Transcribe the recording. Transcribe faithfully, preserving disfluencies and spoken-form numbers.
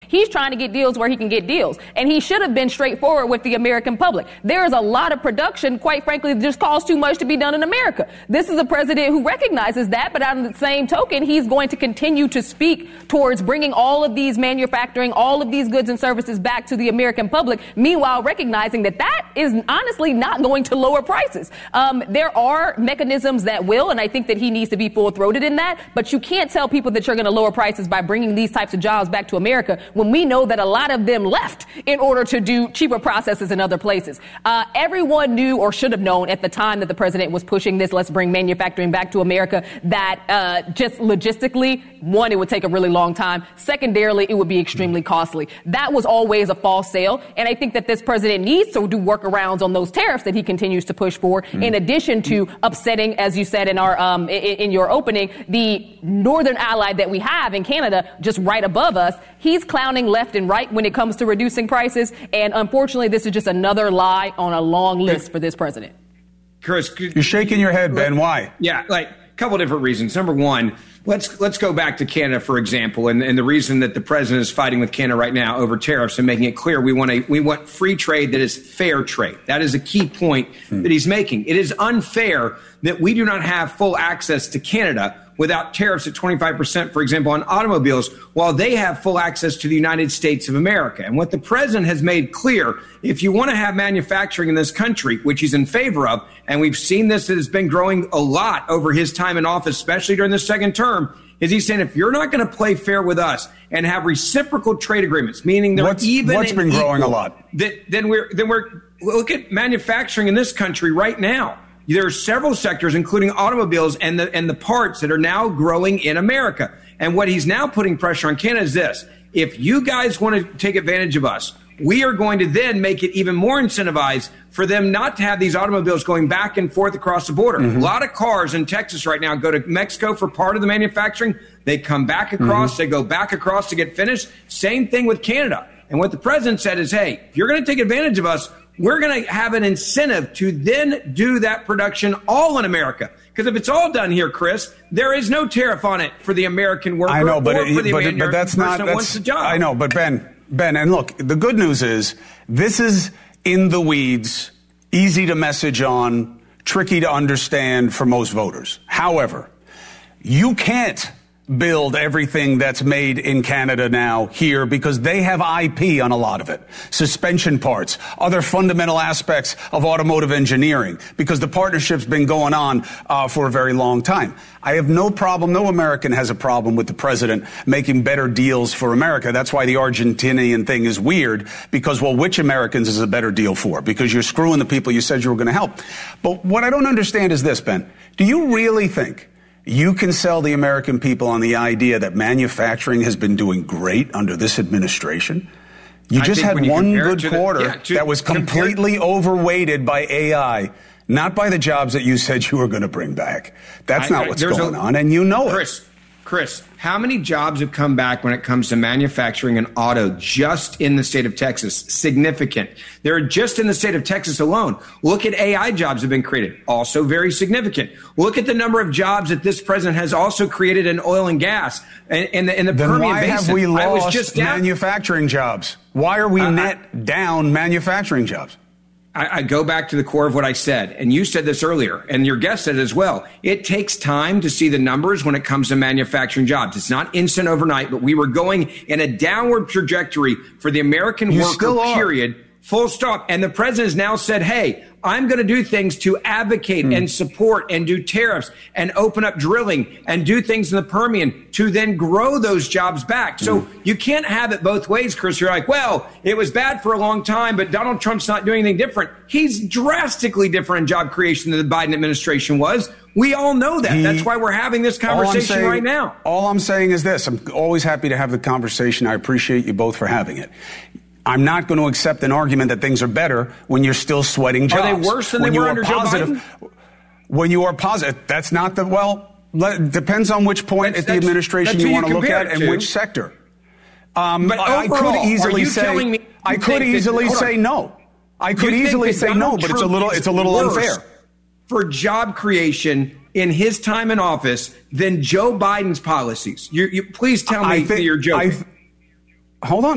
He's trying to get deals where he can get deals. And he should have been straightforward with the American public. There is a lot of production, quite frankly, that just costs too much to be done in America. This is a president who recognizes that, but on the same token, he's going to continue to speak towards bringing all of these manufacturing, all of these goods and services back to the American public, meanwhile recognizing that that is honestly not going to lower prices. Um, there are mechanisms that will, and I think that he needs to be full-throated in that, but you can't tell people that you're going to lower prices by bringing these types of jobs back to America when we know that a lot of them left in order to do cheaper processes in other places. Uh, everyone knew or should have known at the time that the president was pushing this, let's bring manufacturing back to America, that uh, just logistically, one, it would take a really long time. Secondarily, it would be extremely costly. That was always a false sale. And I think that this president needs to do workarounds on those tariffs that he continues to push for, mm. in addition to upsetting, as you said in our um, in, in your opening, the northern ally that we have in Canada, just right above us. He's clowning left and right when it comes to reducing prices. And unfortunately, this is just another lie on a long list for this president. Chris, you're shaking your head, Ben. Why? Yeah, like a couple different reasons. Number one, let's let's go back to Canada, for example, and, and the reason that the president is fighting with Canada right now over tariffs and making it clear we want a we want free trade that is fair trade. That is a key point hmm. that he's making. It is unfair that we do not have full access to Canada without tariffs at twenty-five percent, for example, on automobiles, while they have full access to the United States of America. And what the president has made clear, if you want to have manufacturing in this country, which he's in favor of, and we've seen this, it has been growing a lot over his time in office, especially during the second term, is he's saying if you're not going to play fair with us and have reciprocal trade agreements, meaning they're what's, even what's been equal, growing a lot, that, then we're then we're look at manufacturing in this country right now. There are several sectors, including automobiles and the and the parts, that are now growing in America. And what he's now putting pressure on Canada is this. If you guys want to take advantage of us, we are going to then make it even more incentivized for them not to have these automobiles going back and forth across the border. Mm-hmm. A lot of cars in Texas right now go to Mexico for part of the manufacturing. They come back across. Mm-hmm. They go back across to get finished. Same thing with Canada. And what the president said is, hey, if you're going to take advantage of us, we're going to have an incentive to then do that production all in America. Because if it's all done here, Chris, there is no tariff on it for the American worker. I know, but, or for the but, but that's not. That's, wants the job. I know, but Ben, Ben, and look, the good news is this is in the weeds, easy to message on, tricky to understand for most voters. However, you can't build everything that's made in Canada now here because they have I P on a lot of it. Suspension parts, other fundamental aspects of automotive engineering, because the partnership's been going on uh, for a very long time. I have no problem, no American has a problem with the president making better deals for America. That's why the Argentinian thing is weird, because, well, which Americans is a better deal for? Because you're screwing the people you said you were going to help. But what I don't understand is this, Ben. Do you really think you can sell the American people on the idea that manufacturing has been doing great under this administration? You just had one good quarter the, yeah, to, that was completely compared, overweighted by A I, not by the jobs that you said you were going to bring back. That's I, not I, what's going a, on, and you know Chris, it. Chris, how many jobs have come back when it comes to manufacturing and auto just in the state of Texas? Significant. They're just in the state of Texas alone. Look at A I jobs have been created. Also very significant. Look at the number of jobs that this president has also created in oil and gas and in the, in the then Permian why Basin. Have we lost I was just down, manufacturing jobs? Why are we uh, net I, down manufacturing jobs? I, I go back to the core of what I said, and you said this earlier, and your guest said it as well. It takes time to see the numbers when it comes to manufacturing jobs. It's not instant overnight, but we were going in a downward trajectory for the American you worker, period, full stop. And the president has now said, hey, I'm going to do things to advocate mm. and support and do tariffs and open up drilling and do things in the Permian to then grow those jobs back. So mm. you can't have it both ways, Chris. You're like, well, it was bad for a long time, but Donald Trump's not doing anything different. He's drastically different in job creation than the Biden administration was. We all know that. He, That's why we're having this conversation saying, right now. All I'm saying is this. I'm always happy to have the conversation. I appreciate you both for having it. I'm not going to accept an argument that things are better when you're still sweating jobs. Are they worse than when they were under positive, Joe Biden? When you are positive, that's not the, well, let, depends on which point that's, at the administration you want to look at and to. which sector. Um, but I, overall, I could easily say, me I could easily that, say no. I could easily say no, but it's a little, it's a little unfair. For job creation in his time in office than Joe Biden's policies. You, you please tell me I think, you're joking. I, hold on.